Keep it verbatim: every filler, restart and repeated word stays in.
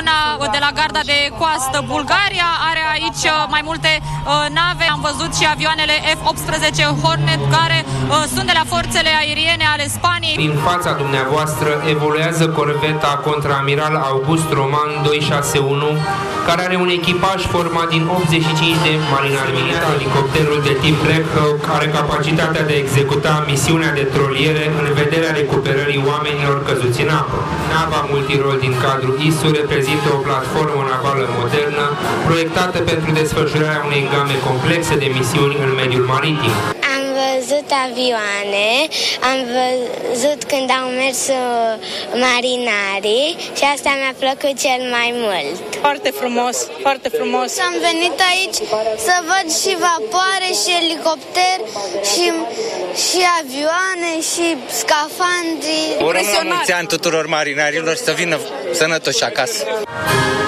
una de la garda de coastă. Bulgaria are aici mai multe nave, am văzut și avioanele F optsprezece Hornet care sunt de la forțele aeriene ale Spaniei. Din fața dumneavoastră evoluează corveta contraamiral August Roman doi șase unu, care are un echipaj format din optzeci și cinci de marinari militari. Elicopterul de tip Black Hawk are capacitatea de a executa misiunea de troliere în vederea recuperării oamenilor căzuți în apă. Nava multirol din cadrul I S U reprezintă o platformă navală modernă, proiectată pentru desfășurarea unei game complexe de misiuni în mediul maritim. Am văzut avioane, am văzut când au mers marinarii și asta mi-a plăcut cel mai mult. Foarte frumos, foarte frumos. Am venit aici să văd și vapoare și elicopter și, și avioane și scafandri. Urăm la mulți ani tuturor marinarilor să vină sănătoși acasă.